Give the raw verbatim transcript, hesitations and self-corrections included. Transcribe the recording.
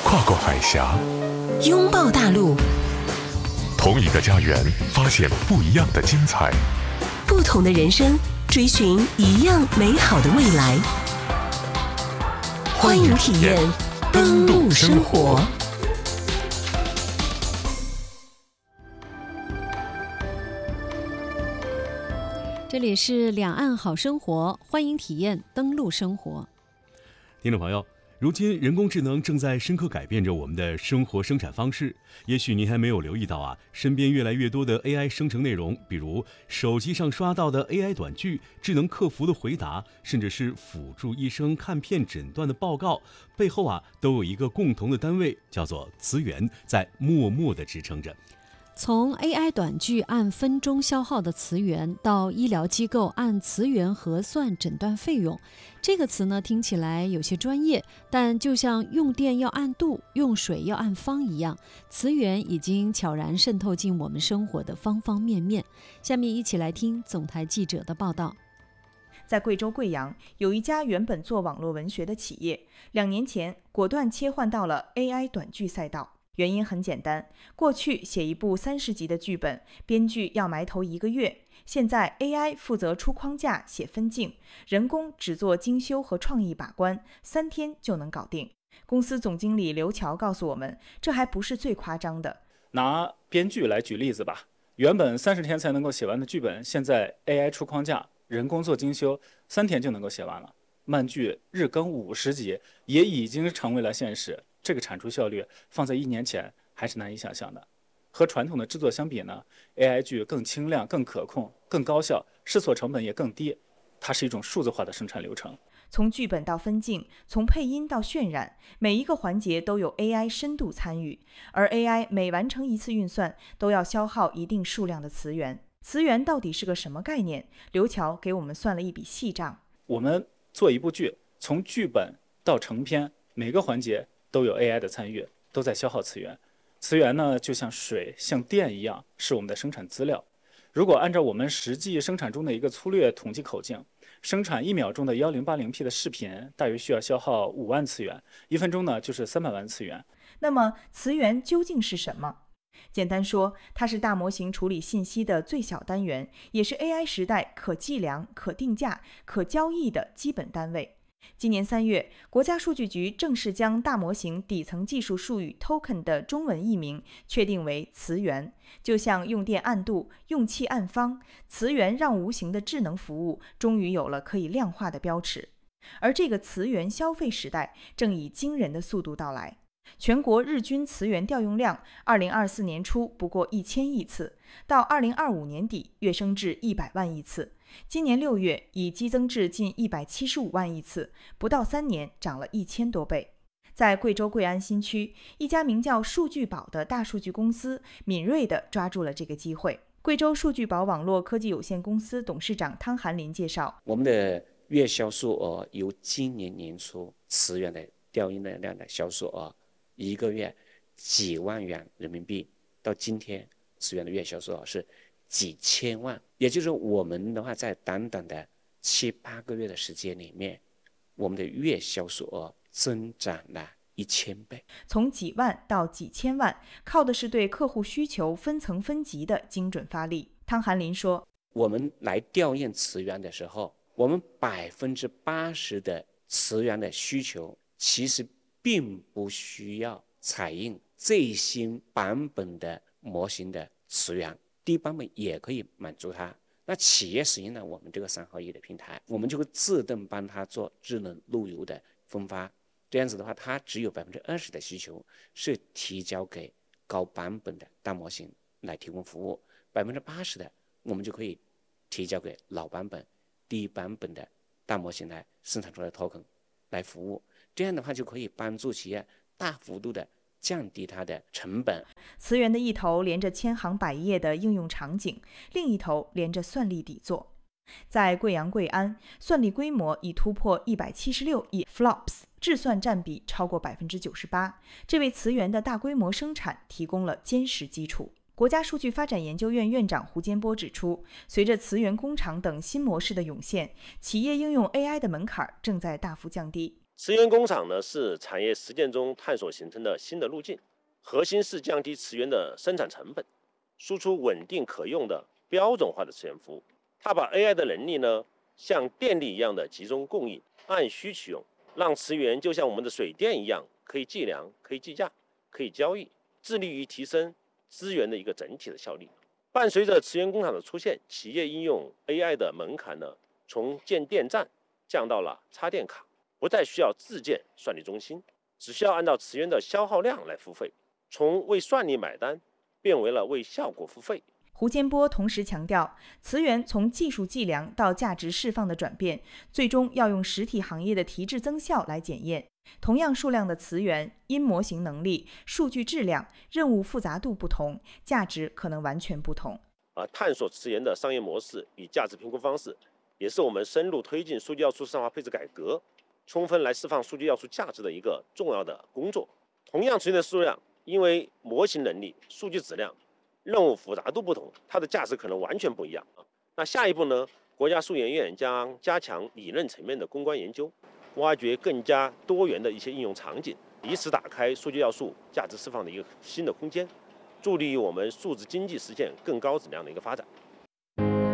跨过海峡， 拥抱大陆， 同一个家园，发现不一样的精彩， 不同的人生，追寻一样美好的未来。欢迎体验登陆生活。 这里是两岸好生活，欢迎体验登陆生活。 听众朋友，如今人工智能正在深刻改变着我们的生活生产方式。也许您还没有留意到啊，身边越来越多的 A I 生成内容，比如手机上刷到的 A I 短剧、智能客服的回答，甚至是辅助医生看片诊断的报告，背后啊都有一个共同的单位，叫做词源，在默默地支撑着。 从 A I 短剧按分钟消耗的词源，到医疗机构按词源核算诊断费用，这个词呢听起来有些专业，但就像用电要按度，用水要按方一样，词源已经悄然渗透进我们生活的方方面面。下面一起来听总台记者的报道。 在贵州贵阳，有一家原本做网络文学的企业，两年前果断切换到了 A I 短剧赛道。原因很简单，过去写一部三十集的剧本，编剧要埋头一个月，现在 A I 负责出框架、写分镜，人工只做精修和创意把关，三天就能搞定。公司总经理刘乔告诉我们，这还不是最夸张的。 拿编剧来举例子吧，原本三十天才能够写完的剧本，现在 A I 出框架，人工做精修，三天就能够写完了。漫剧日更五十集也已经成为了现实。这个产出效率放在一年前还是难以想象的。和传统的制作相比呢 ，A I 剧更轻量、更可控、更高效，试错成本也更低。它是一种数字化的生产流程。 从剧本到分镜，从配音到渲染，每一个环节都有 A I 深度参与。而 A I 每完成一次运算，都要消耗一定数量的词源。词源到底是个什么概念？刘乔给我们算了一笔细账。 我们做一部剧，从剧本到成片，每个环节都有 A I 的参与，都在消耗词源。词源呢，就像水、像电一样，是我们的生产资料。如果按照我们实际生产中的一个粗略统计口径，生产一秒钟的 一零八零 P 的视频，大约需要消耗五万词源，一分钟呢就是三百万词源。 那么词源究竟是什么？简单说，它是大模型处理信息的最小单元，也是 A I 时代可计量、可定价、可交易的基本单位。今年三月，国家数据局正式将大模型底层技术术语 token 的中文译名确定为词源。就像用电按度、用气按方，词源让无形的智能服务终于有了可以量化的标尺。而这个词源消费时代正以惊人的速度到来。全国日均词源调用量，二零二四年初不过一千亿次，到二零二五年底跃升至一百万亿次。今年六月已激增至近一百七十五万亿次，不到三年涨了一千多倍。在贵州贵安新区，一家名叫数据宝的大数据公司敏锐地抓住了这个机会。贵州数据宝网络科技有限公司董事长汤寒林介绍， 我们的月销售额由今年年初词源的调用量的销售额一个月几万元人民币，到今天词源的月销售额是几千万，也就是我们的话，在短短的七八个月的时间里面，我们的月销售额增长了一千倍。 从几万到几千万，靠的是对客户需求分层分级的精准发力。汤寒林说， 我们来调用词源的时候，我们百分之八十的词源的需求其实并不需要采用最新版本的模型的词源，低版本也可以满足它。那企业使用了我们这个三合一的平台，我们就会自动帮它做智能路由的分发。这样子的话，它只有百分之二十的需求是提交给高版本的大模型来提供服务，百分之八十的我们就可以提交给老版本、低版本的大模型来生产出来的 token 来服务。这样的话就可以帮助企业大幅度的降低它的成本。 词源的一头连着千行百业的应用场景，另一头连着算力底座。在贵阳贵安，算力规模已突破一百七十六亿 flops， 质算占比超过 百分之九十八， 这为词源的大规模生产提供了坚实基础。国家数据发展研究院院长胡坚波指出，随着词源工厂等新模式的涌现，企业应用 A I 的门槛正在大幅降低。 词源工厂呢是产业实践中探索形成的新的路径，核心是降低词源的生产成本，输出稳定可用的标准化的词源服务。它把 A I 的能力呢像电力一样的集中供应，按需取用，让词源就像我们的水电一样，可以计量、可以计价、可以交易，致力于提升资源的一个整体的效率。伴随着词源工厂的出现，企业应用 A I 的门槛呢从建电站降到了插电卡，不再需要自建算力中心，只需要按照词源的消耗量来付费，从为算力买单变为了为效果付费。 胡坚波同时强调，词源从技术计量到价值释放的转变，最终要用实体行业的提质增效来检验。同样数量的词源，因模型能力、数据质量、任务复杂度不同，价值可能完全不同。 而探索词源的商业模式与价值评估方式，也是我们深入推进数据要素市场化配置改革，充分来释放数据要素价值的一个重要的工作。同样词源的数量，因为模型能力、数据质量、任务复杂度不同，它的价值可能完全不一样。那下一步呢？国家数研院将加强理论层面的攻关研究，挖掘更加多元的一些应用场景，以此打开数据要素价值释放的一个新的空间，助力于我们数字经济实现更高质量的一个发展。